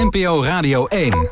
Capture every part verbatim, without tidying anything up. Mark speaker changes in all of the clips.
Speaker 1: N P O Radio één.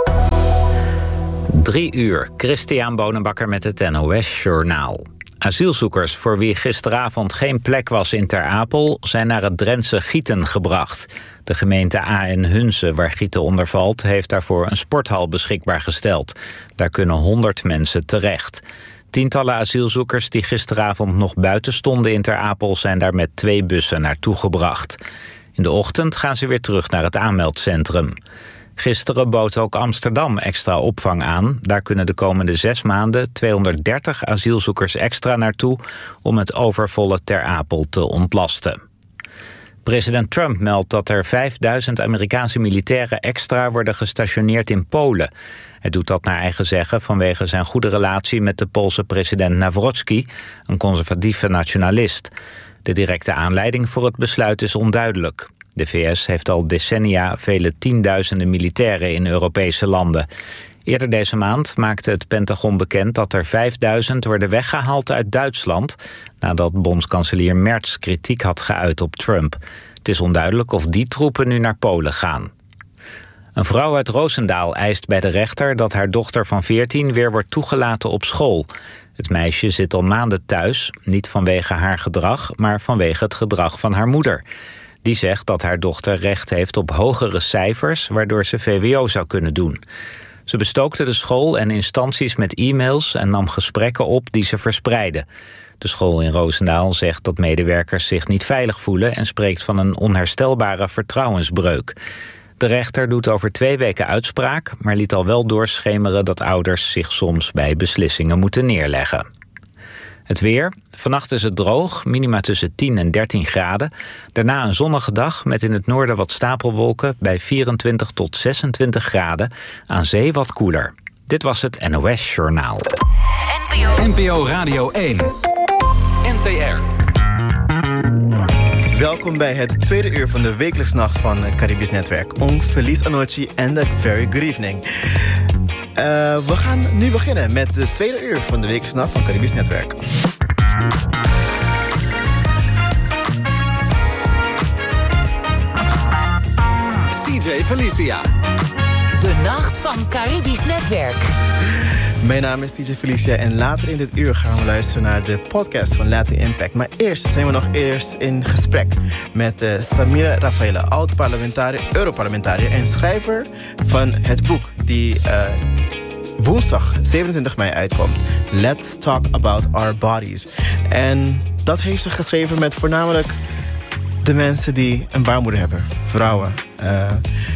Speaker 2: Drie uur, Christian Bonenbakker met het N O S-journaal. Asielzoekers voor wie gisteravond geen plek was in Ter Apel zijn naar het Drentse Gieten gebracht. De gemeente A en Hunze, waar Gieten onder valt, heeft daarvoor een sporthal beschikbaar gesteld. Daar kunnen honderd mensen terecht. Tientallen asielzoekers die gisteravond nog buiten stonden in Ter Apel zijn daar met twee bussen naartoe gebracht. In de ochtend gaan ze weer terug naar het aanmeldcentrum. Gisteren bood ook Amsterdam extra opvang aan. Daar kunnen de komende zes maanden tweehonderddertig asielzoekers extra naartoe om het overvolle Ter Apel te ontlasten. President Trump meldt dat er vijfduizend Amerikaanse militairen extra worden gestationeerd in Polen. Hij doet dat naar eigen zeggen vanwege zijn goede relatie met de Poolse president Nawrocki, een conservatieve nationalist. De directe aanleiding voor het besluit is onduidelijk. De V S heeft al decennia vele tienduizenden militairen in Europese landen. Eerder deze maand maakte het Pentagon bekend dat er vijfduizend worden weggehaald uit Duitsland, nadat bondskanselier Merz kritiek had geuit op Trump. Het is onduidelijk of die troepen nu naar Polen gaan. Een vrouw uit Roosendaal eist bij de rechter dat haar dochter van veertien weer wordt toegelaten op school. Het meisje zit al maanden thuis, niet vanwege haar gedrag, maar vanwege het gedrag van haar moeder. Die zegt dat haar dochter recht heeft op hogere cijfers, waardoor ze V W O zou kunnen doen. Ze bestookte de school en instanties met e-mails en nam gesprekken op die ze verspreidden. De school in Roosendaal zegt dat medewerkers zich niet veilig voelen en spreekt van een onherstelbare vertrouwensbreuk. De rechter doet over twee weken uitspraak, maar liet al wel doorschemeren dat ouders zich soms bij beslissingen moeten neerleggen. Het weer. Vannacht is het droog, minima tussen tien en dertien graden. Daarna een zonnige dag met in het noorden wat stapelwolken bij vierentwintig tot zesentwintig graden. Aan zee wat koeler. Dit was het N O S-journaal.
Speaker 1: N P O Radio één. N T R.
Speaker 3: Welkom bij het tweede uur van de wekelijkse nacht van het Caribisch Netwerk. Un feliz anoche and a very good evening. Uh, we gaan nu beginnen met de tweede uur van de wekelijkse nacht van het Caribisch Netwerk.
Speaker 1: C J Felicia.
Speaker 4: De nacht van Caribisch Netwerk.
Speaker 3: Mijn naam is D J Felicia en later in dit uur gaan we luisteren naar de podcast van Latin Impact. Maar eerst zijn we nog eerst in gesprek met uh, Samira Rafaela, oud-parlementariër, Europarlementariër en schrijver van het boek die uh, woensdag zevenentwintig mei uitkomt. Let's Talk About Our Bodies. En dat heeft ze geschreven met voornamelijk de mensen die een baarmoeder hebben, vrouwen. Uh,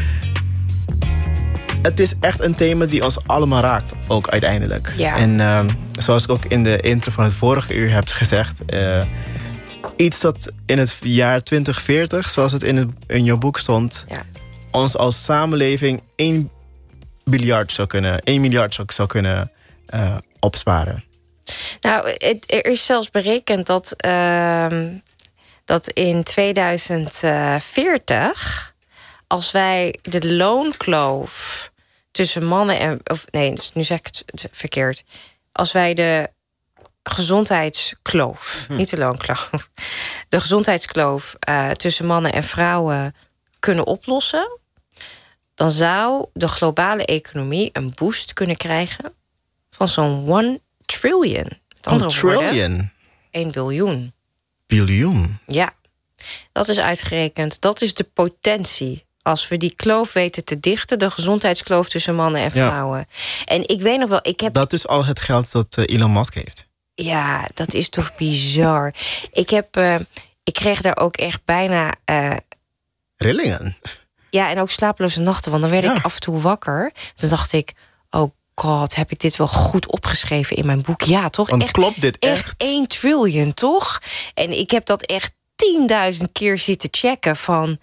Speaker 3: Het is echt een thema die ons allemaal raakt, ook uiteindelijk.
Speaker 5: Ja.
Speaker 3: En uh, zoals ik ook in de intro van het vorige uur heb gezegd, Uh, iets dat in het jaar twintig veertig, zoals het in, het, in jouw boek stond,
Speaker 5: Ja.
Speaker 3: ons als samenleving één miljard zou kunnen, één miljard zou, zou kunnen uh, opsparen.
Speaker 5: Nou, het, er is zelfs berekend dat, uh, dat in tweeduizend veertig, als wij de loonkloof tussen mannen en... of nee, nu zeg ik het verkeerd. Als wij de gezondheidskloof, hm. niet de loonkloof, de gezondheidskloof uh, tussen mannen en vrouwen kunnen oplossen, dan zou de globale economie een boost kunnen krijgen van zo'n one trillion. Met andere
Speaker 3: Een trillion?
Speaker 5: woorden, één biljoen.
Speaker 3: Biljoen?
Speaker 5: Ja, dat is uitgerekend. Dat is de potentie. Als we die kloof weten te dichten, de gezondheidskloof tussen mannen en vrouwen. Ja. En ik weet nog wel, ik heb...
Speaker 3: Dat is al het geld dat uh, Elon Musk heeft.
Speaker 5: Ja, dat is toch bizar. Ik heb, uh, ik kreeg daar ook echt bijna... Uh...
Speaker 3: Rillingen?
Speaker 5: Ja, en ook slapeloze nachten, want dan werd
Speaker 3: ja.
Speaker 5: ik af en toe wakker. Dan dacht ik, oh god, heb ik dit wel goed opgeschreven in mijn boek? Ja, toch?
Speaker 3: Want
Speaker 5: echt,
Speaker 3: klopt dit echt?
Speaker 5: Echt één triljoen, toch? En ik heb dat echt tienduizend keer zitten checken van...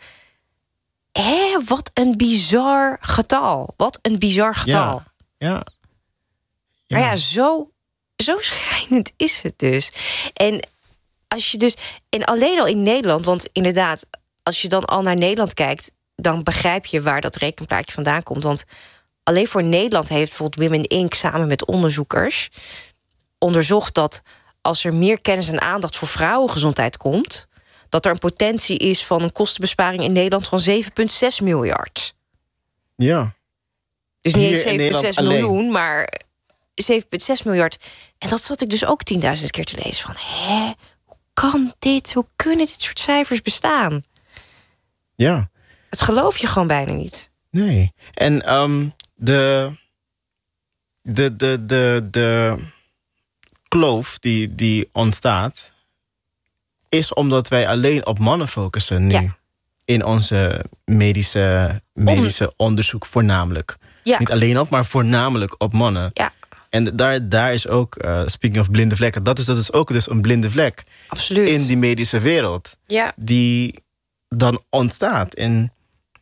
Speaker 5: Hé, wat een bizar getal. Wat een bizar getal.
Speaker 3: Ja, ja. ja.
Speaker 5: Maar ja, zo, zo schrijnend is het dus. En als je dus... En alleen al in Nederland, want inderdaad, als je dan al naar Nederland kijkt, dan begrijp je waar dat rekenplaatje vandaan komt. Want alleen voor Nederland heeft bijvoorbeeld Women Incorporated samen met onderzoekers onderzocht dat als er meer kennis en aandacht voor vrouwengezondheid komt, dat er een potentie is van een kostenbesparing in Nederland van zeven komma zes miljard.
Speaker 3: Ja.
Speaker 5: Dus niet
Speaker 3: Hier
Speaker 5: eens
Speaker 3: in
Speaker 5: zeven komma
Speaker 3: Nederland
Speaker 5: zes
Speaker 3: alleen.
Speaker 5: miljoen, maar zeven komma zes miljard. En dat zat ik dus ook tienduizend keer te lezen. Van, hè, hoe kan dit? Hoe kunnen dit soort cijfers bestaan?
Speaker 3: Ja.
Speaker 5: Het geloof je gewoon bijna niet.
Speaker 3: Nee. En um, de, de, de, de, de kloof die, die ontstaat, is omdat wij alleen op mannen focussen nu.
Speaker 5: Ja.
Speaker 3: In onze medische, medische onderzoek voornamelijk.
Speaker 5: Ja.
Speaker 3: Niet alleen op, maar voornamelijk op mannen.
Speaker 5: Ja,
Speaker 3: En daar, daar is ook, uh, speaking of blinde vlekken, dat is, dat is ook dus een blinde vlek
Speaker 5: absoluut.
Speaker 3: in die medische wereld.
Speaker 5: Ja.
Speaker 3: Die dan ontstaat. En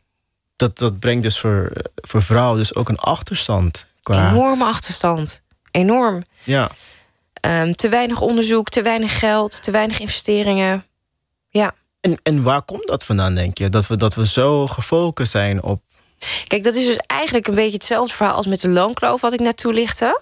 Speaker 3: dat, dat brengt dus voor, voor vrouwen dus ook een achterstand. Qua,
Speaker 5: Enorme achterstand. Enorm.
Speaker 3: ja.
Speaker 5: Um, te weinig onderzoek, te weinig geld, te weinig investeringen. Ja.
Speaker 3: En, en waar komt dat vandaan, denk je? Dat we, dat we zo gefocust zijn op...
Speaker 5: Kijk, dat is dus eigenlijk een beetje hetzelfde verhaal als met de loonkloof wat ik net toelichtte.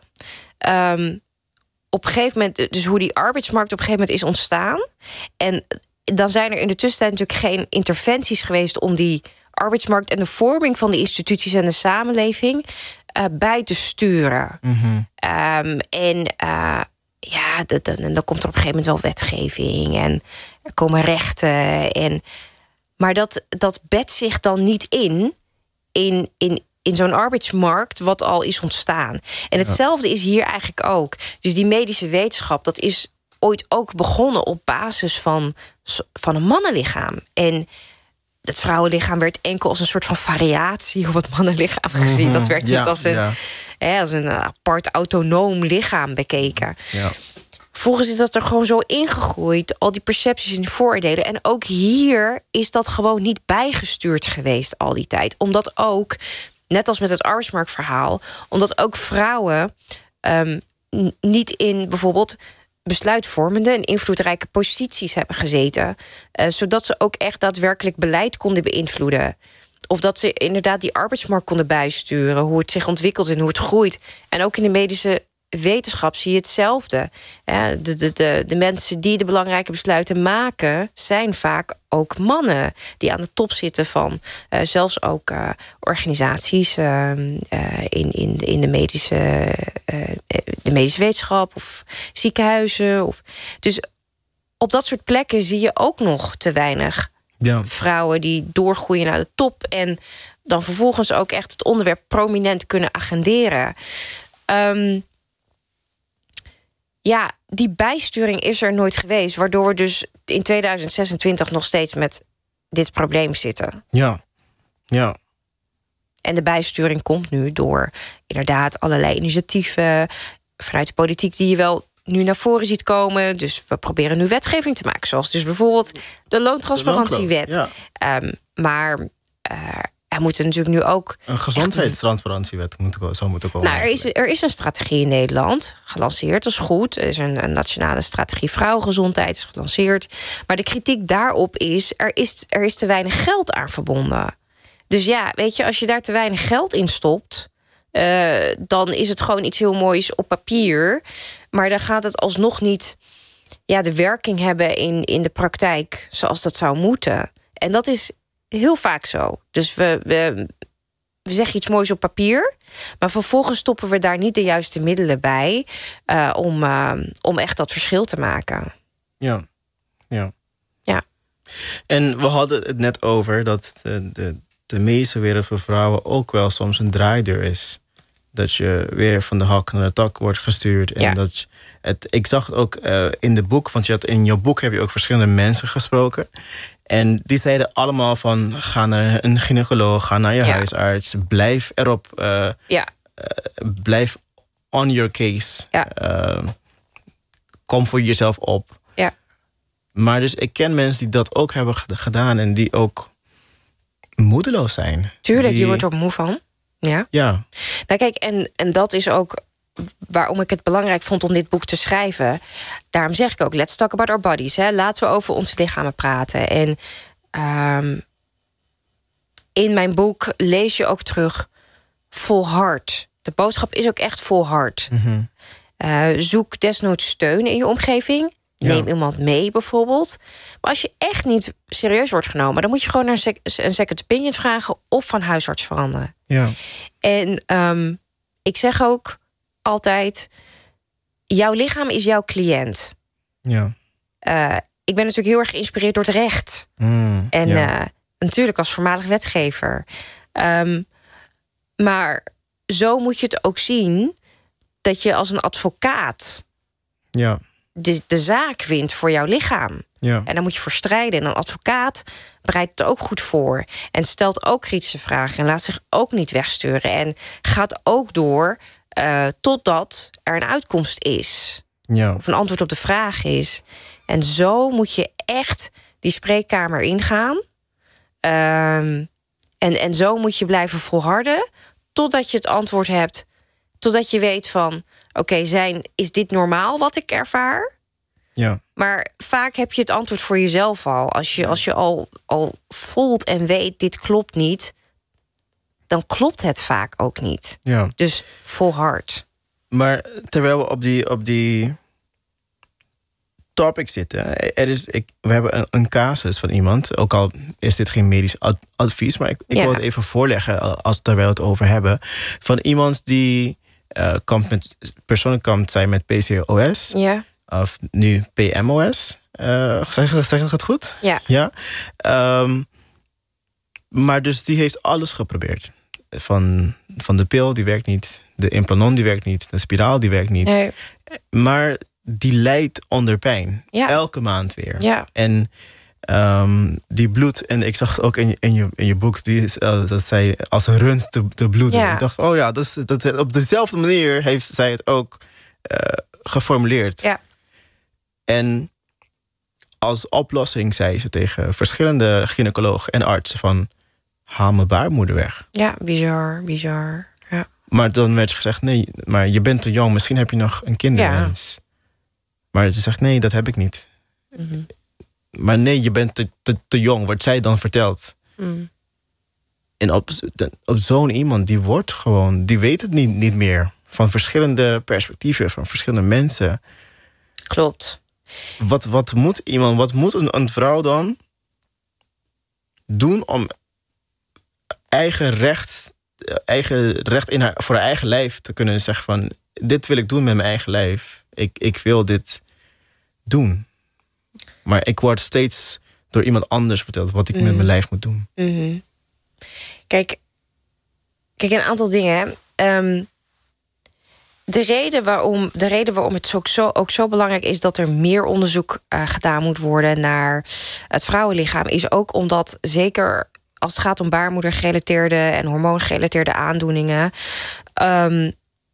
Speaker 5: Um, op een gegeven moment, dus hoe die arbeidsmarkt op een gegeven moment is ontstaan. En dan zijn er in de tussentijd natuurlijk geen interventies geweest om die arbeidsmarkt en de vorming van de instituties en de samenleving uh, bij te sturen.
Speaker 3: Mm-hmm.
Speaker 5: Um, en uh, ja, de, de, de, dan komt er op een gegeven moment wel wetgeving en er komen rechten. En, maar dat, dat bedt zich dan niet in in, in, in zo'n arbeidsmarkt wat al is ontstaan. En hetzelfde is hier eigenlijk ook. Dus die medische wetenschap, dat is ooit ook begonnen op basis van, van een mannenlichaam. En het vrouwenlichaam werd enkel als een soort van variatie op het mannenlichaam gezien. Mm-hmm. Dat werd niet ja, als, een, ja. hè, als een apart autonoom lichaam bekeken.
Speaker 3: Ja.
Speaker 5: Volgens is dat er gewoon zo ingegroeid, al die percepties en vooroordelen. En ook hier is dat gewoon niet bijgestuurd geweest al die tijd. Omdat ook, net als met het arbeidsmarktverhaal, omdat ook vrouwen um, niet in bijvoorbeeld besluitvormende en invloedrijke posities hebben gezeten, uh, zodat ze ook echt daadwerkelijk beleid konden beïnvloeden. Of dat ze inderdaad die arbeidsmarkt konden bijsturen, hoe het zich ontwikkelt en hoe het groeit. En ook in de medische wetenschap zie je hetzelfde. Ja, de, de, de, de mensen die de belangrijke besluiten maken zijn vaak ook mannen die aan de top zitten van uh, zelfs ook uh, organisaties uh, uh, in, in, in de medische, uh, de medische wetenschap of ziekenhuizen. Of, dus op dat soort plekken zie je ook nog te weinig ja. vrouwen die doorgroeien naar de top en dan vervolgens ook echt het onderwerp prominent kunnen agenderen. Um, Ja, die bijsturing is er nooit geweest, waardoor we dus in tweeduizend zesentwintig nog steeds met dit probleem zitten.
Speaker 3: Ja, ja.
Speaker 5: En de bijsturing komt nu door inderdaad allerlei initiatieven vanuit de politiek die je wel nu naar voren ziet komen. Dus we proberen nu wetgeving te maken, zoals dus bijvoorbeeld de loontransparantiewet. Ja. Um, maar uh, er moeten natuurlijk nu ook
Speaker 3: een gezondheidstransparantiewet moet zou moeten komen.
Speaker 5: Nou, er is, er is een strategie in Nederland gelanceerd, dat is goed. Er is een, een nationale strategie vrouwengezondheid gelanceerd. Maar de kritiek daarop is er, is, er is te weinig geld aan verbonden. Dus ja, weet je, als je daar te weinig geld in stopt, uh, dan is het gewoon iets heel moois op papier. Maar dan gaat het alsnog niet ja, de werking hebben in, in de praktijk zoals dat zou moeten. En dat is heel vaak zo. Dus we, we, we zeggen iets moois op papier, maar vervolgens stoppen we daar niet de juiste middelen bij uh, om, uh, om echt dat verschil te maken.
Speaker 3: Ja, ja.
Speaker 5: Ja.
Speaker 3: En we hadden het net over dat de, de, de medische wereld voor vrouwen ook wel soms een draaideur is. Dat je weer van de hak naar de tak wordt gestuurd. En ja. dat je, het, ik zag het ook uh, in de boek, want je had, in jouw boek heb je ook verschillende mensen gesproken. En die zeiden allemaal van, ga naar een gynaecoloog, ga naar je ja. huisarts. Blijf erop, uh,
Speaker 5: ja.
Speaker 3: uh, blijf on your case.
Speaker 5: Ja.
Speaker 3: Uh, kom voor jezelf op.
Speaker 5: Ja.
Speaker 3: Maar dus ik ken mensen die dat ook hebben gedaan en die ook moedeloos zijn.
Speaker 5: Tuurlijk,
Speaker 3: die...
Speaker 5: je wordt er moe van. Ja.
Speaker 3: Ja.
Speaker 5: Nou kijk, en, en dat is ook waarom ik het belangrijk vond om dit boek te schrijven. Daarom zeg ik ook, let's talk about our bodies. Hè. Laten we over onze lichamen praten. En um, in mijn boek lees je ook terug volhard. De boodschap is ook echt volhard.
Speaker 3: Mm-hmm.
Speaker 5: Uh, zoek desnoods steun in je omgeving. Neem
Speaker 3: Ja.
Speaker 5: iemand mee bijvoorbeeld. Maar als je echt niet serieus wordt genomen, dan moet je gewoon naar een, sec- een second opinion vragen of van huisarts veranderen.
Speaker 3: Ja.
Speaker 5: En um, ik zeg ook altijd, jouw lichaam is jouw cliënt.
Speaker 3: Ja.
Speaker 5: Uh, ik ben natuurlijk heel erg geïnspireerd door het recht.
Speaker 3: Mm,
Speaker 5: En
Speaker 3: ja.
Speaker 5: uh, natuurlijk als voormalig wetgever. Um, maar zo moet je het ook zien, dat je als een advocaat
Speaker 3: Ja.
Speaker 5: de, de zaak wint voor jouw lichaam.
Speaker 3: Ja.
Speaker 5: En daar moet je voor strijden. En een advocaat bereidt het ook goed voor. En stelt ook kritische vragen. En laat zich ook niet wegsturen. En gaat ook door uh, totdat er een uitkomst is.
Speaker 3: Ja.
Speaker 5: Of een antwoord op de vraag is. En zo moet je echt die spreekkamer ingaan. Um, en, en zo moet je blijven volharden totdat je het antwoord hebt. Totdat je weet van, oké, okay, zijn is dit normaal wat ik ervaar?
Speaker 3: Ja.
Speaker 5: Maar vaak heb je het antwoord voor jezelf al. Als je, als je al, al voelt en weet, dit klopt niet, dan klopt het vaak ook niet.
Speaker 3: Ja.
Speaker 5: Dus volhard.
Speaker 3: Maar terwijl we op die, op die topic zitten, er is, ik, we hebben een, een casus van iemand, ook al is dit geen medisch ad, advies, maar ik, ik
Speaker 5: Ja.
Speaker 3: wil het even voorleggen, als terwijl we het over hebben, van iemand die uh, kampt met, persoonlijk kampt zijn met P C O S.
Speaker 5: Ja.
Speaker 3: Of nu P M O S. Uh, zeg, zeg ik het goed?
Speaker 5: Ja.
Speaker 3: Ja. Um, maar dus die heeft alles geprobeerd. Van, van de pil, die werkt niet. De Implanon, die werkt niet. De spiraal, die werkt niet.
Speaker 5: Nee.
Speaker 3: Maar die lijdt onder pijn.
Speaker 5: Ja.
Speaker 3: Elke maand weer.
Speaker 5: Ja.
Speaker 3: En um, die bloed, en ik zag het ook in je, in je, in je boek, die is, uh, dat zij als een rund te, te bloeden.
Speaker 5: Ja.
Speaker 3: Ik dacht, oh ja, dat is, dat, op dezelfde manier heeft zij het ook uh, geformuleerd.
Speaker 5: Ja.
Speaker 3: En als oplossing zei ze tegen verschillende gynaecologen en artsen van, haal mijn baarmoeder weg.
Speaker 5: Ja, bizar, bizar. Ja.
Speaker 3: Maar dan werd gezegd, nee, maar je bent te jong, misschien heb je nog een kinderwens. Ja. Maar ze zegt, nee, dat heb ik niet.
Speaker 5: Mm-hmm.
Speaker 3: Maar nee, je bent te, te, te jong, wordt zij dan verteld.
Speaker 5: Mm.
Speaker 3: En op, op zo'n iemand, die wordt gewoon, die weet het niet, niet meer. Van verschillende perspectieven, van verschillende mensen.
Speaker 5: Klopt.
Speaker 3: Wat, wat moet iemand, wat moet een, een vrouw dan doen om eigen recht, eigen recht in haar, voor haar eigen lijf te kunnen zeggen van, dit wil ik doen met mijn eigen lijf. Ik, ik wil dit doen. Maar ik word steeds door iemand anders verteld wat ik mm. met mijn lijf moet doen.
Speaker 5: Mm-hmm. Kijk, kijk, een aantal dingen. Um, de, reden waarom, de reden waarom het ook zo, ook zo belangrijk is dat er meer onderzoek uh, gedaan moet worden naar het vrouwenlichaam, is ook omdat, zeker als het gaat om baarmoedergerelateerde en hormoongerelateerde aandoeningen, um,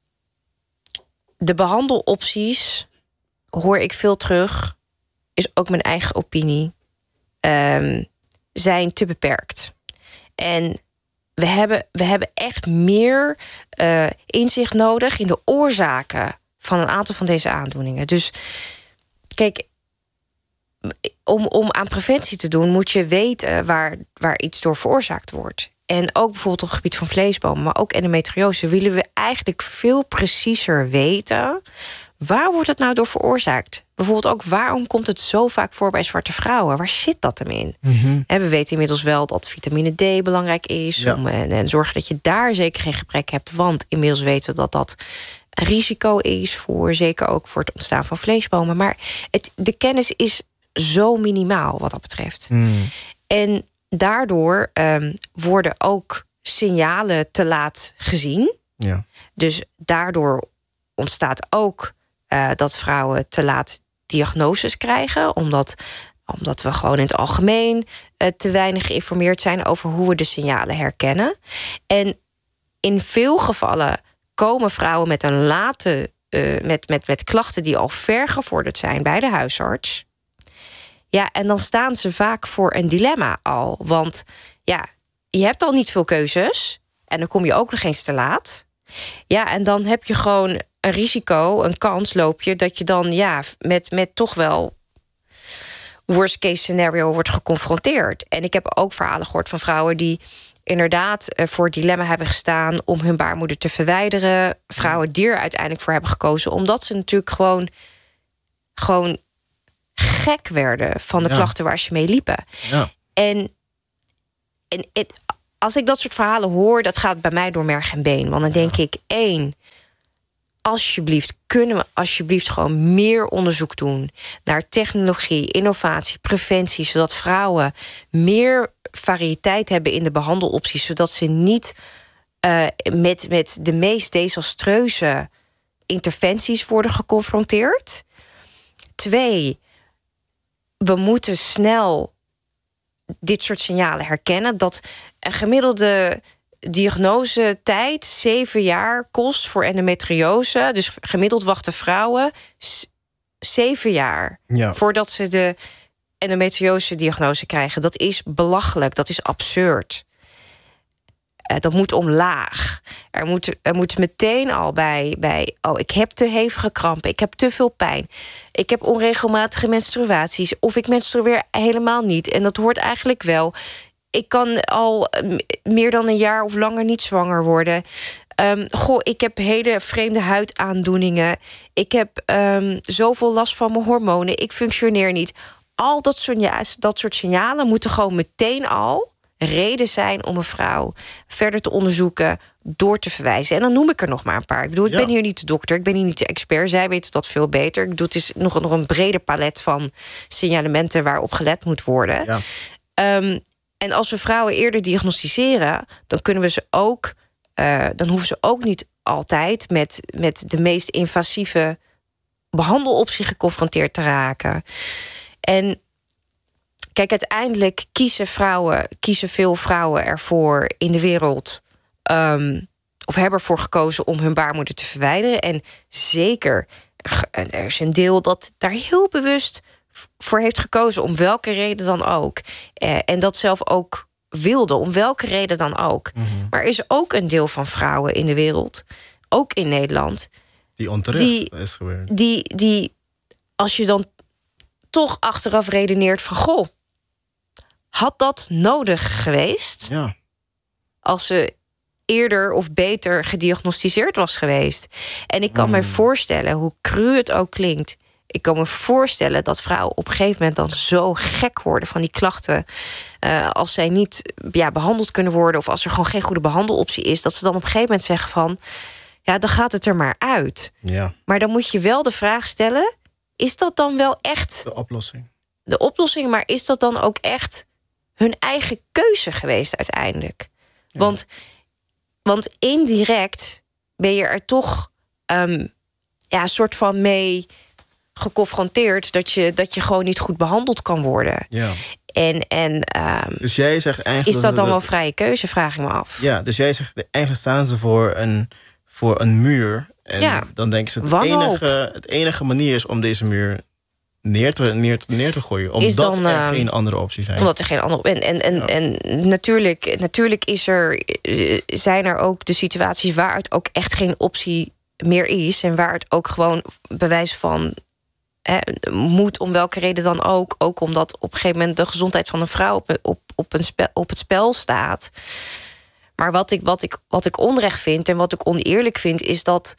Speaker 5: de behandelopties, hoor ik veel terug, is ook mijn eigen opinie, um, zijn te beperkt. En we hebben, we hebben echt meer uh, inzicht nodig in de oorzaken van een aantal van deze aandoeningen. Dus kijk, om, om aan preventie te doen, moet je weten waar, waar iets door veroorzaakt wordt. En ook bijvoorbeeld op het gebied van vleesbomen, maar ook endometriose, willen we eigenlijk veel preciezer weten, waar wordt het nou door veroorzaakt? Bijvoorbeeld ook, waarom komt het zo vaak voor bij zwarte vrouwen? Waar zit dat hem in?
Speaker 3: Mm-hmm.
Speaker 5: En we weten inmiddels wel dat vitamine D belangrijk is.
Speaker 3: Ja.
Speaker 5: Om, en, en zorgen dat je daar zeker geen gebrek hebt. Want inmiddels weten we dat dat een risico is voor, zeker ook voor het ontstaan van vleesbomen. Maar het, de kennis is zo minimaal wat dat betreft.
Speaker 3: Mm.
Speaker 5: En daardoor um, worden ook signalen te laat gezien.
Speaker 3: Ja.
Speaker 5: Dus daardoor ontstaat ook uh, dat vrouwen te laat diagnoses krijgen, omdat, omdat we gewoon in het algemeen uh, te weinig geïnformeerd zijn over hoe we de signalen herkennen. En in veel gevallen komen vrouwen met een late, uh, met, met, met klachten die al ver gevorderd zijn bij de huisarts. Ja, en dan staan ze vaak voor een dilemma al. Want ja, je hebt al niet veel keuzes en dan kom je ook nog eens te laat. Ja, en dan heb je gewoon een risico, een kans loop je, dat je dan ja, met, met toch wel worst case scenario wordt geconfronteerd. En ik heb ook verhalen gehoord van vrouwen die inderdaad voor het dilemma hebben gestaan om hun baarmoeder te verwijderen. Vrouwen die er uiteindelijk voor hebben gekozen, omdat ze natuurlijk gewoon, gewoon gek werden van de
Speaker 3: Ja.
Speaker 5: klachten waar ze mee liepen.
Speaker 3: Ja.
Speaker 5: En, en het, als ik dat soort verhalen hoor, dat gaat bij mij door merg en been. Want dan denk ik, één, alsjeblieft, kunnen we alsjeblieft gewoon meer onderzoek doen naar technologie, innovatie, preventie, zodat vrouwen meer variëteit hebben in de behandelopties, zodat ze niet uh, met, met de meest desastreuze interventies worden geconfronteerd. Twee, we moeten snel dit soort signalen herkennen. Dat een gemiddelde diagnosetijd zeven jaar kost voor endometriose. Dus gemiddeld wachten vrouwen s- zeven jaar
Speaker 3: Ja.
Speaker 5: voordat ze de endometriose-diagnose krijgen. Dat is belachelijk, dat is absurd. Uh, dat moet omlaag. Er moet, er moet meteen al bij, bij... oh, ik heb te hevige krampen, ik heb te veel pijn, ik heb onregelmatige menstruaties, of ik menstrueer helemaal niet. En dat hoort eigenlijk wel. Ik kan al meer dan een jaar of langer niet zwanger worden. Um, goh, ik heb hele vreemde huidaandoeningen. Ik heb um, zoveel last van mijn hormonen. Ik functioneer niet. Al dat soort, ja, dat soort signalen moeten gewoon meteen al reden zijn om een vrouw verder te onderzoeken, door te verwijzen. En dan noem ik er nog maar een paar. Ik bedoel, ik
Speaker 3: Ja.
Speaker 5: ben hier niet de dokter, ik ben hier niet de expert. Zij weten dat veel beter. Ik bedoel, het is nog, nog een breder palet van signalementen waarop gelet moet worden.
Speaker 3: Ja.
Speaker 5: Um, en als we vrouwen eerder diagnosticeren, dan kunnen we ze ook, uh, dan hoeven ze ook niet altijd met, met de meest invasieve behandeloptie geconfronteerd te raken. En kijk, uiteindelijk kiezen vrouwen, kiezen veel vrouwen ervoor in de wereld, um, of hebben ervoor gekozen om hun baarmoeder te verwijderen. En zeker, er is een deel dat daar heel bewust voor heeft gekozen, om welke reden dan ook. Eh, en dat zelf ook wilde, om welke reden dan ook.
Speaker 3: Mm-hmm.
Speaker 5: Maar er is ook een deel van vrouwen in de wereld, ook in Nederland,
Speaker 3: Die onterecht
Speaker 5: die,
Speaker 3: is gebeurd.
Speaker 5: Die, die, als je dan toch achteraf redeneert van, goh, had dat nodig geweest?
Speaker 3: Ja.
Speaker 5: Als ze eerder of beter gediagnosticeerd was geweest. En ik kan
Speaker 3: Mm.
Speaker 5: me voorstellen, hoe cru het ook klinkt, ik kan me voorstellen dat vrouwen op een gegeven moment dan zo gek worden van die klachten, Uh, als zij niet ja, behandeld kunnen worden, of als er gewoon geen goede behandeloptie is, dat ze dan op een gegeven moment zeggen van, ja, dan gaat het er maar uit.
Speaker 3: Ja,
Speaker 5: Maar dan moet je wel de vraag stellen, is dat dan wel echt
Speaker 3: de oplossing.
Speaker 5: de oplossing, maar is dat dan ook echt hun eigen keuze geweest uiteindelijk?
Speaker 3: Ja.
Speaker 5: Want, want indirect ben je er toch um, ja, een soort van mee geconfronteerd dat je, dat je gewoon niet goed behandeld kan worden.
Speaker 3: Ja.
Speaker 5: En, en um,
Speaker 3: Dus jij zegt eigenlijk...
Speaker 5: is dat dan wel vrije keuze, vraag ik me af.
Speaker 3: Ja, dus jij zegt, eigenlijk staan ze voor een, voor een muur. En
Speaker 5: Ja.
Speaker 3: dan denken ze, het
Speaker 5: Wanhoop.
Speaker 3: enige, het enige manier is om deze muur neer te, neer te, neer te gooien. Omdat
Speaker 5: Is dan,
Speaker 3: er
Speaker 5: uh,
Speaker 3: geen andere optie zijn.
Speaker 5: Omdat er geen andere. En, en, en,
Speaker 3: Ja.
Speaker 5: en natuurlijk, natuurlijk is er, zijn er ook de situaties waar het ook echt geen optie meer is. En waar het ook gewoon bewijs van hè, moet, om welke reden dan ook. Ook omdat op een gegeven moment de gezondheid van een vrouw op, op, op, een spel, op het spel staat. Maar wat ik, wat, ik, wat ik onrecht vind en wat ik oneerlijk vind, is dat,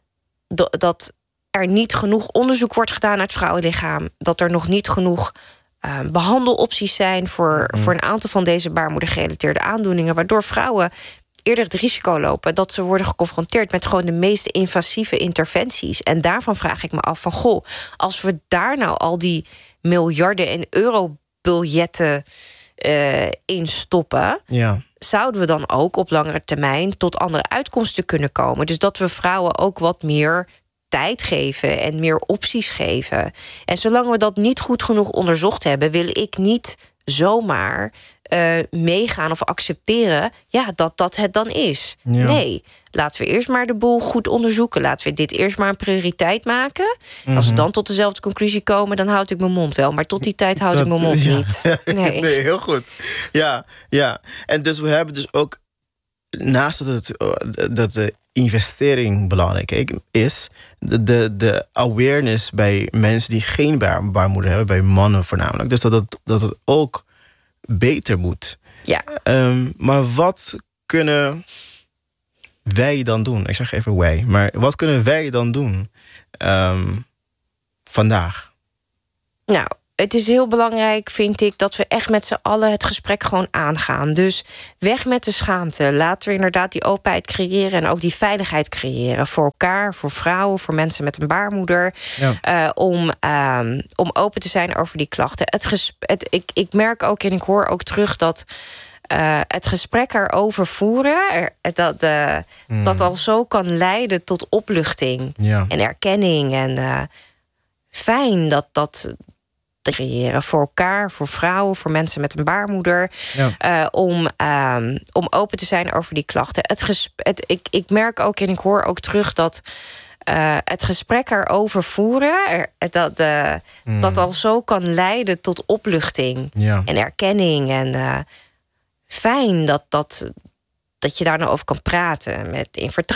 Speaker 5: dat er niet genoeg onderzoek wordt gedaan naar het vrouwenlichaam. Dat er nog niet genoeg uh, behandelopties zijn voor, mm. voor een aantal van deze baarmoedergerelateerde aandoeningen, waardoor vrouwen eerder het risico lopen dat ze worden geconfronteerd met gewoon de meest invasieve interventies. En daarvan vraag ik me af van, goh, als we daar nou al die miljarden en eurobiljetten uh, in stoppen,
Speaker 3: Ja.
Speaker 5: zouden we dan ook op langere termijn tot andere uitkomsten kunnen komen. Dus dat we vrouwen ook wat meer tijd geven en meer opties geven. En zolang we dat niet goed genoeg onderzocht hebben, wil ik niet zomaar uh, meegaan of accepteren ja, dat dat het dan is.
Speaker 3: Ja.
Speaker 5: Nee, laten we eerst maar de boel goed onderzoeken. Laten we dit eerst maar een prioriteit maken. Mm-hmm. Als we dan tot dezelfde conclusie komen, dan houd ik mijn mond wel. Maar tot die tijd houd
Speaker 3: dat,
Speaker 5: ik mijn mond
Speaker 3: ja.
Speaker 5: niet. Nee.
Speaker 3: nee, heel goed. Ja, ja. En dus we hebben dus ook, naast dat, het, dat de investering belangrijk is, de, de, de awareness bij mensen die geen baar, baarmoeder hebben, bij mannen voornamelijk, dus dat het, dat het ook beter moet.
Speaker 5: Ja.
Speaker 3: Um, maar wat kunnen wij dan doen? Ik zeg even wij, maar wat kunnen wij dan doen um, vandaag?
Speaker 5: Nou, het is heel belangrijk, vind ik, dat we echt met z'n allen het gesprek gewoon aangaan. Dus weg met de schaamte. Laten we inderdaad die openheid creëren en ook die veiligheid creëren. Voor elkaar, voor vrouwen, voor mensen met een baarmoeder. Ja. Uh, om, um, om open te zijn over die klachten. Het gesp- het, ik, ik merk ook en ik hoor ook terug dat uh, het gesprek erover voeren, er, dat, uh, mm. dat al zo kan leiden tot opluchting ja. en erkenning. En uh, fijn dat dat te creëren voor elkaar, voor vrouwen, voor mensen met een baarmoeder. Ja. Uh, om, um, om open te zijn over die klachten. Het gesp- het, ik, ik merk ook en ik hoor ook terug dat uh, het gesprek erover voeren, er, dat, uh, mm. dat al zo kan leiden tot opluchting ja. en erkenning. En uh, fijn dat, dat, dat je daar nou over kan praten met in vertrouwen.